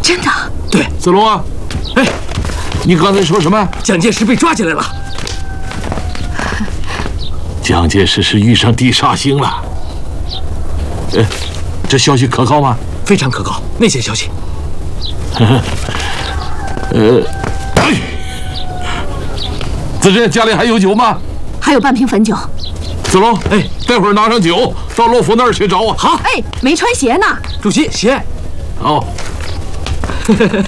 真的？ 对， 子龙啊， 哎， 你刚才说什么？ 蒋介石被抓起来了。 蒋介石是遇上地煞星了。这消息可靠吗？ 非常可靠。那些消息。 子珍家里还有酒吗？ 还有半瓶汾酒。 子龙，待会儿拿上酒到罗福那儿去找我。 好。 没穿鞋呢。 主席，鞋。 好。